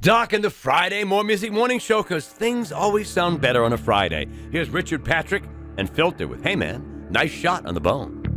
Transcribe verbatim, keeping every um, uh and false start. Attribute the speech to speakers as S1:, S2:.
S1: Doc and the Friday More Music Morning Show, because things always sound better on a Friday. Here's Richard Patrick and Filter with Hey Man, Nice Shot on the Bone.